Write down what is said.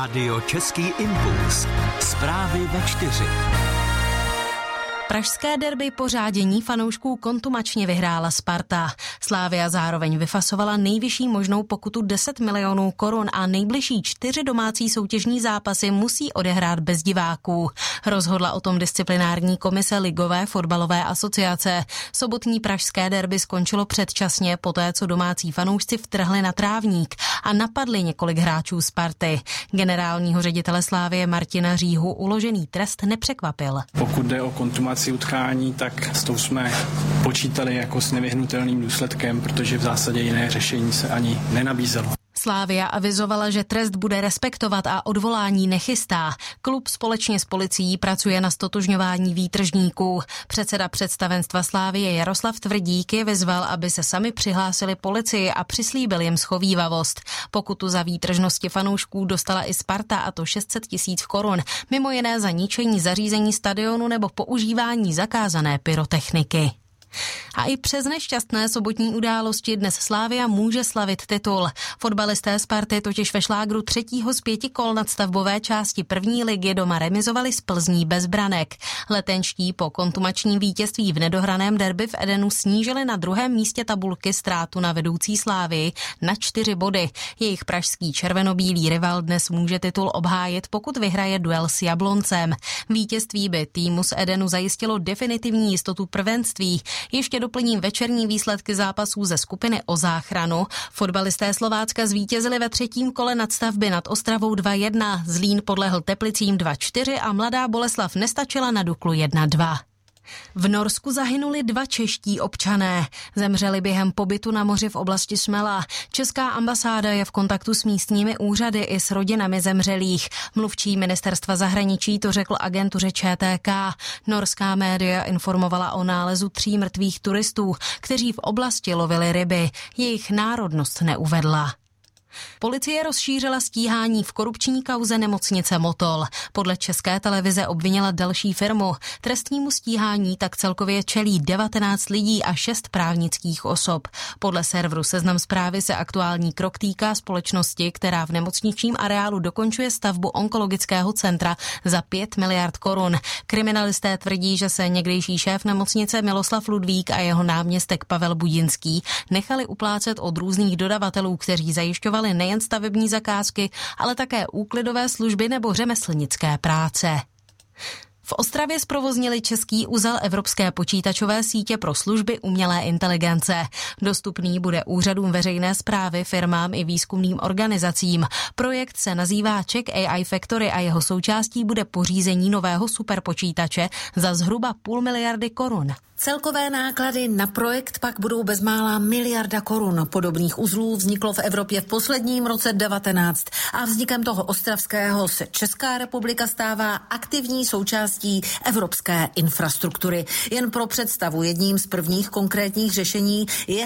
Radio Český impuls. Zprávy ve 4. Pražské derby po řádění fanoušků kontumačně vyhrála Sparta. Slavia zároveň vyfasovala nejvyšší možnou pokutu 10 milionů korun a nejbližší 4 domácí soutěžní zápasy musí odehrát bez diváků. Rozhodla o tom disciplinární komise Ligové fotbalové asociace. Sobotní pražské derby skončilo předčasně poté, co domácí fanoušci vtrhli na trávník a napadli několik hráčů Sparty. Generálního ředitele Slavie Martina Říhu uložený trest nepřekvapil. Pokud jde o kontumaci utkání, tak s tou jsme počítali jako s nevyhnutelným důsledkem, protože v zásadě jiné řešení se ani nenabízelo. Slavia avizovala, že trest bude respektovat a odvolání nechystá. Klub společně s policií pracuje na ztotožňování výtržníků. Předseda představenstva Slavie Jaroslav Tvrdík je vyzval, aby se sami přihlásili policii a přislíbil jim schovívavost. Pokutu za výtržnosti fanoušků dostala i Sparta, a to 600 000 korun, mimo jiné za ničení zařízení stadionu nebo používání zakázané pyrotechniky. A i přes nešťastné sobotní události dnes Slavia může slavit titul. Fotbalisté Sparty totiž ve šlágru 3. z 5 kol nadstavbové části první ligy doma remizovali s Plzní bez branek. Letenští po kontumačním vítězství v nedohraném derby v Edenu snížili na druhém místě tabulky ztrátu na vedoucí Slavii na 4 body. Jejich pražský červenobílý rival dnes může titul obhájit, pokud vyhraje duel s Jabloncem. Vítězství by týmu z Edenu zajistilo definitivní jistotu prvenství. Ještě doplním večerní výsledky zápasů ze skupiny o záchranu. Fotbalisté Slovácka zvítězili ve 3. kole nadstavby nad Ostravou 2-1, Zlín podlehl Teplicím 2-4 a Mladá Boleslav nestačila na Duklu 1-2. V Norsku zahynuli 2 čeští občané. Zemřeli během pobytu na moři v oblasti Smela. Česká ambasáda je v kontaktu s místními úřady i s rodinami zemřelých. Mluvčí ministerstva zahraničí to řekl agentuře ČTK. Norská média informovala o nálezu 3 mrtvých turistů, kteří v oblasti lovili ryby. Jejich národnost neuvedla. Policie rozšířila stíhání v korupční kauze nemocnice Motol. Podle České televize obvinila další firmu. Trestnímu stíhání tak celkově čelí 19 lidí a 6 právnických osob. Podle serveru Seznam Zprávy se aktuální krok týká společnosti, která v nemocničním areálu dokončuje stavbu onkologického centra za 5 miliard korun. Kriminalisté tvrdí, že se někdejší šéf nemocnice Miloslav Ludvík a jeho náměstek Pavel Budinský nechali uplácet od různých dodavatelů, kteří zajišťovali nejen stavební zakázky, ale také úklidové služby nebo řemeslnické práce. V Ostravě zprovoznili český uzel Evropské počítačové sítě pro služby umělé inteligence. Dostupný bude úřadům veřejné správy, firmám i výzkumným organizacím. Projekt se nazývá Czech AI Factory a jeho součástí bude pořízení nového superpočítače za zhruba 500 miliardy korun. Celkové náklady na projekt pak budou bezmála 1 miliarda korun. Podobných uzlů vzniklo v Evropě v posledním roce 19 a vznikem toho ostravského se Česká republika stává aktivní součástí evropské infrastruktury. Jen pro představu, jedním z prvních konkrétních řešení je